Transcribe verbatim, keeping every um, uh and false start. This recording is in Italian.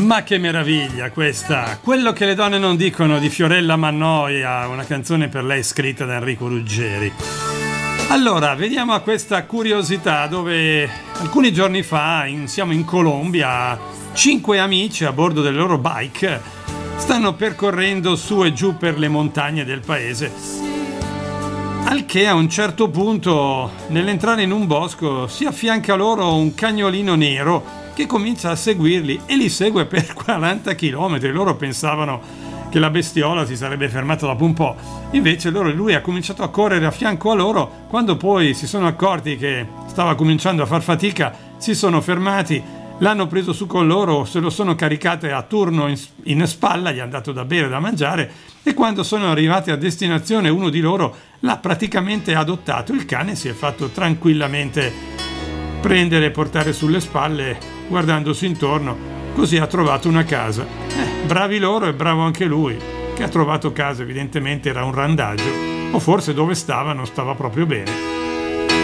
Ma che meraviglia questa! Quello che le donne non dicono di Fiorella Mannoia, una canzone per lei scritta da Enrico Ruggeri. Allora, veniamo a questa curiosità dove alcuni giorni fa in, siamo in Colombia, cinque amici a bordo delle loro bike stanno percorrendo su e giù per le montagne del paese. Al che a un certo punto, nell'entrare in un bosco, si affianca loro un cagnolino nero che comincia a seguirli e li segue per quaranta chilometri. Loro pensavano che la bestiola si sarebbe fermata dopo un po', invece loro, lui ha cominciato a correre a fianco a loro. Quando poi si sono accorti che stava cominciando a far fatica, si sono fermati, l'hanno preso su con loro, se lo sono caricate a turno in, in spalla, gli hanno dato da bere e da mangiare, e quando sono arrivati a destinazione uno di loro l'ha praticamente adottato. Il cane si è fatto tranquillamente prendere e portare sulle spalle, guardandosi intorno, così ha trovato una casa. Eh, bravi loro e bravo anche lui, che ha trovato casa. Evidentemente era un randaggio, o forse dove stava non stava proprio bene.